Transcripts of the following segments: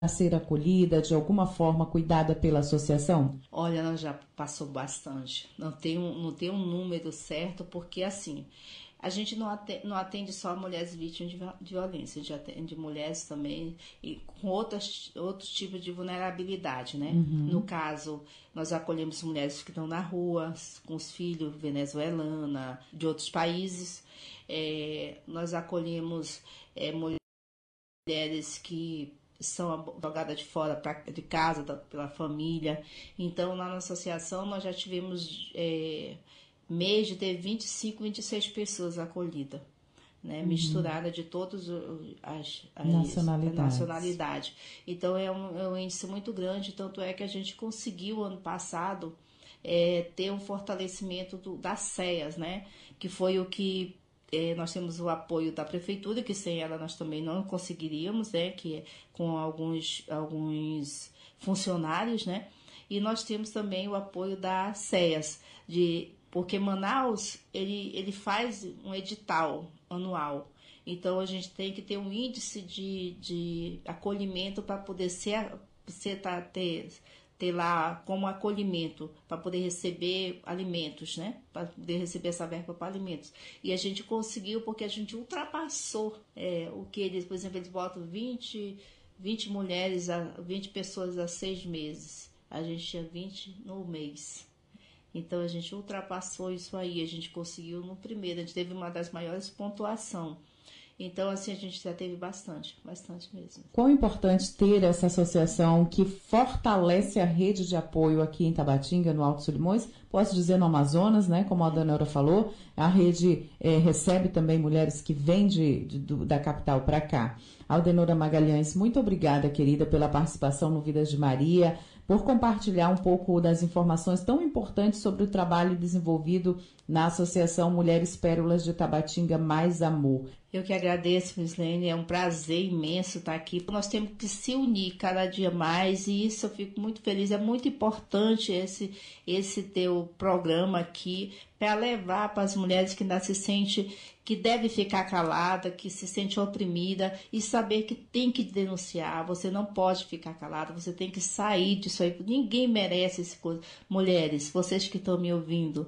a ser acolhida, de alguma forma cuidada pela associação? Olha, nós já passou bastante. Não tem um número certo, porque assim, a gente não atende só mulheres vítimas de violência, a gente atende mulheres também e com outros tipos de vulnerabilidade, né? No caso, nós acolhemos mulheres que estão na rua, com os filhos, venezuelana, de outros países. Nós acolhemos mulheres que são jogadas de fora de casa, pela família. Então, lá na associação, nós já tivemos mês de ter 25, 26 pessoas acolhidas, né? Misturada de todas as nacionalidades. Então, é um índice muito grande, tanto é que a gente conseguiu, ano passado, ter um fortalecimento das CEAs, né? Que foi o que nós temos o apoio da prefeitura, que sem ela nós também não conseguiríamos, né? Que é com alguns funcionários, né? E nós temos também o apoio da CEAS, porque Manaus ele faz um edital anual. Então a gente tem que ter um índice de acolhimento para poder ter lá como acolhimento, para poder receber alimentos, né? Para poder receber essa verba para alimentos. E a gente conseguiu, porque a gente ultrapassou o que eles, por exemplo, eles botam 20 mulheres, 20 pessoas a 6 meses. A gente tinha 20 no mês. Então a gente ultrapassou isso aí, a gente conseguiu no primeiro, a gente teve uma das maiores pontuações. Então, assim, a gente já teve bastante mesmo. Quão importante ter essa associação que fortalece a rede de apoio aqui em Tabatinga, no Alto Solimões, posso dizer no Amazonas, né, como a Dona Eura falou, a rede recebe também mulheres que vêm da capital para cá. Aldenora Magalhães, muito obrigada, querida, pela participação no Vidas de Maria, por compartilhar um pouco das informações tão importantes sobre o trabalho desenvolvido na Associação Mulheres Pérolas de Tabatinga Mais Amor. Eu que agradeço, Mislene, é um prazer imenso estar aqui. Nós temos que se unir cada dia mais e isso eu fico muito feliz. É muito importante esse teu programa aqui para levar para as mulheres que ainda se sente que deve ficar calada, que se sente oprimida e saber que tem que denunciar. Você não pode ficar calada, você tem que sair disso aí. Ninguém merece esse coisa. Mulheres, vocês que estão me ouvindo,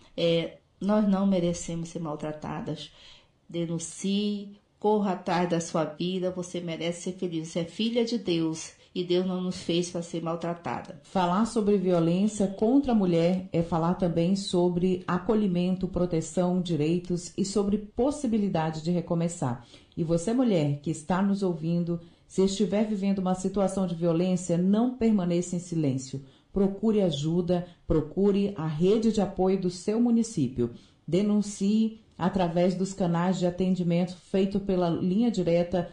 nós não merecemos ser maltratadas. Denuncie, corra atrás da sua vida, você merece ser feliz. Você é filha de Deus e Deus não nos fez para ser maltratada. Falar sobre violência contra a mulher é falar também sobre acolhimento, proteção, direitos e sobre possibilidade de recomeçar. E você, mulher, que está nos ouvindo, se estiver vivendo uma situação de violência, não permaneça em silêncio. Procure ajuda, procure a rede de apoio do seu município. Denuncie através dos canais de atendimento feito pela linha direta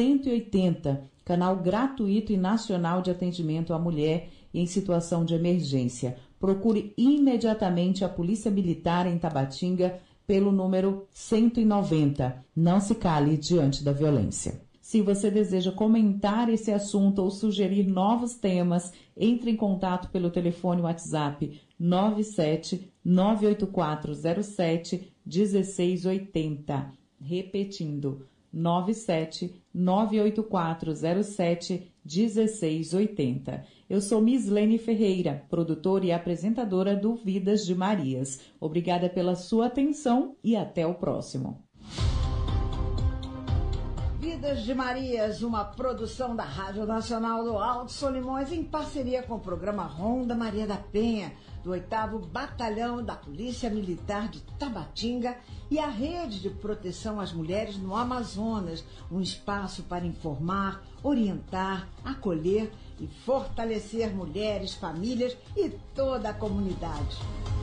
180, canal gratuito e nacional de atendimento à mulher em situação de emergência. Procure imediatamente a Polícia Militar em Tabatinga pelo número 190. Não se cale diante da violência. Se você deseja comentar esse assunto ou sugerir novos temas, entre em contato pelo telefone WhatsApp 97 98407 1680. Repetindo, 97 98407 1680. Eu sou Mislene Ferreira, produtora e apresentadora do Vidas de Marias. Obrigada pela sua atenção e até o próximo. Vidas de Marias, uma produção da Rádio Nacional do Alto Solimões em parceria com o programa Ronda Maria da Penha, do 8º Batalhão da Polícia Militar de Tabatinga e a Rede de Proteção às Mulheres no Amazonas, um espaço para informar, orientar, acolher e fortalecer mulheres, famílias e toda a comunidade.